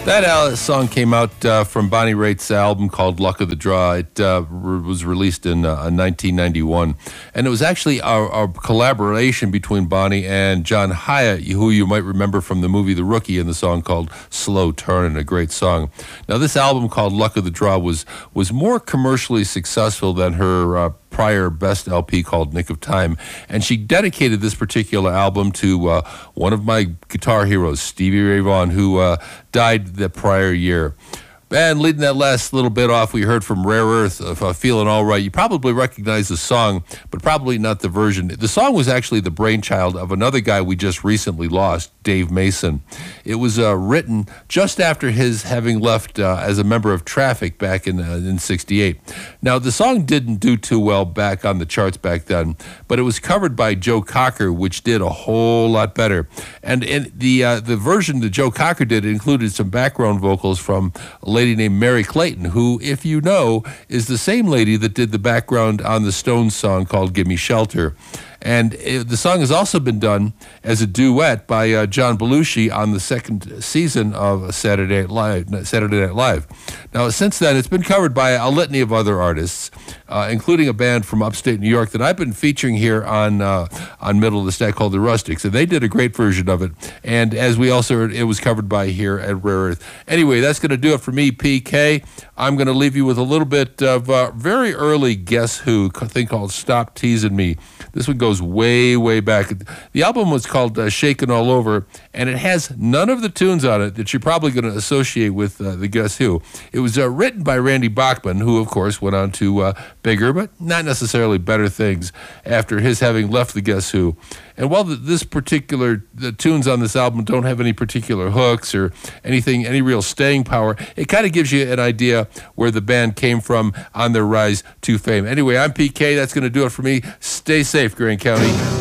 That song came out from Bonnie Raitt's album called Luck of the Draw. It was released in 1991. And it was actually a collaboration between Bonnie and John Hiatt, who you might remember from the movie The Rookie, and the song called Slow Turnin', a great song. Now, this album called Luck of the Draw was more commercially successful than her prior best LP called Nick of Time, and she dedicated this particular album to one of my guitar heroes, Stevie Ray Vaughan, who died the prior year. And leading that last little bit off, we heard from Rare Earth of Feeling All Right. You probably recognize the song, but probably not the version. The song was actually the brainchild of another guy we just recently lost, Dave Mason. It was written just after his having left as a member of Traffic back in '68. Now, the song didn't do too well back on the charts back then, but it was covered by Joe Cocker, which did a whole lot better. And the version that Joe Cocker did included some background vocals from a lady named Mary Clayton, who, if you know, is the same lady that did the background on the Stones song called Gimme Shelter. And the song has also been done as a duet by John Belushi on the second season of Saturday Night Live. Now, since then, it's been covered by a litany of other artists, including a band from upstate New York that I've been featuring here on Middle of the Stack called the Rustics, and they did a great version of it. And as we also heard, it was covered by here at Rare Earth. Anyway, that's going to do it for me, PK. I'm going to leave you with a little bit of very early Guess Who, a thing called Stop Teasing Me. This one goes way, way back. The album was called Shakin' All Over, and it has none of the tunes on it that you're probably going to associate with the Guess Who. It was written by Randy Bachman, who, of course, went on to bigger, but not necessarily better things after his having left the Guess Who. And while the tunes on this album don't have any particular hooks or any real staying power, it kind of gives you an idea where the band came from on their rise to fame. Anyway, I'm PK. That's going to do it for me. Stay safe, Grand County.